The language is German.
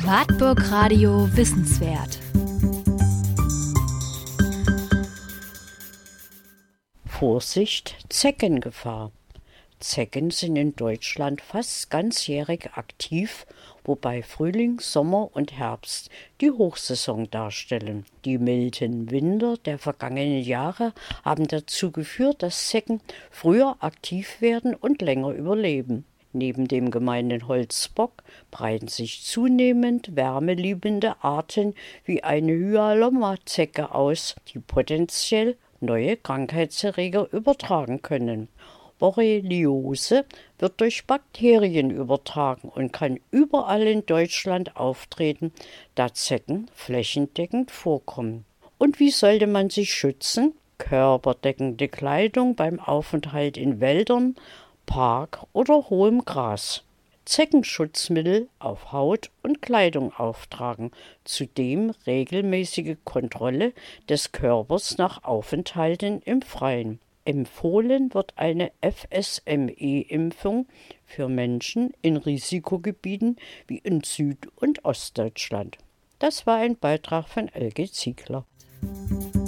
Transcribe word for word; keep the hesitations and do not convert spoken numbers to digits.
Wartburg Radio Wissenswert. Vorsicht, Zeckengefahr. Zecken sind in Deutschland fast ganzjährig aktiv, wobei Frühling, Sommer und Herbst die Hochsaison darstellen. Die milden Winter der vergangenen Jahre haben dazu geführt, dass Zecken früher aktiv werden und länger überleben. Neben dem gemeinen Holzbock breiten sich zunehmend wärmeliebende Arten wie eine Hyalomma-Zecke aus, die potenziell neue Krankheitserreger übertragen können. Borreliose wird durch Bakterien übertragen und kann überall in Deutschland auftreten, da Zecken flächendeckend vorkommen. Und wie sollte man sich schützen? Körperdeckende Kleidung beim Aufenthalt in Wäldern, Park oder hohem Gras. Zeckenschutzmittel auf Haut und Kleidung auftragen, zudem regelmäßige Kontrolle des Körpers nach Aufenthalten im Freien. Empfohlen wird eine F S M E-Impfung für Menschen in Risikogebieten wie in Süd- und Ostdeutschland. Das war ein Beitrag von Elke Ziegler.